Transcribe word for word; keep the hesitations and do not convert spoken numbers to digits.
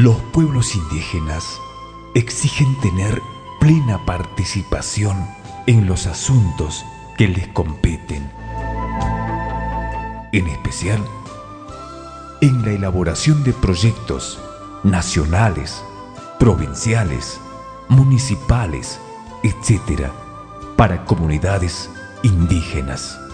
Los pueblos indígenas exigen tener plena participación en los asuntos que les competen, en especial en la elaboración de proyectos nacionales, provinciales, municipales, etcétera, para comunidades indígenas.